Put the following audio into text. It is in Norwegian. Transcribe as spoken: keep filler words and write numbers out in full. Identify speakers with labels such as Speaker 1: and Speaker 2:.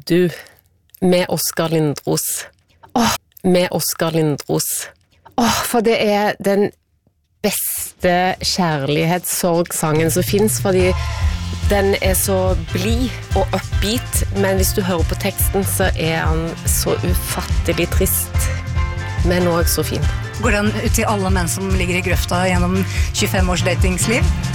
Speaker 1: Du, med Oskar Lindros. Åh, med Oskar Lindros. Åh, for det er den beste kjærlighetssorgsangen som finnes, fordi den er så blid og upbeat, men hvis du hører på teksten, så er han så ufattelig trist, men også så fin.
Speaker 2: Går den ut til alle menn som ligger i grøfta gjennom tjuefem års datingsliv?